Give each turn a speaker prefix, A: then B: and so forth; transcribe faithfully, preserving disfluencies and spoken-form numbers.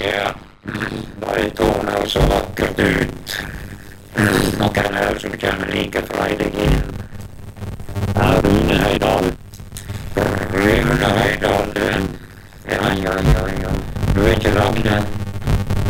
A: Ja, var tårna så vackert ut. Och den här som känner lika frejdig in. Ja, Rune Heidal. Rune Heidal, du. Ja, ja, ja, ja. Du är inte Ragnar.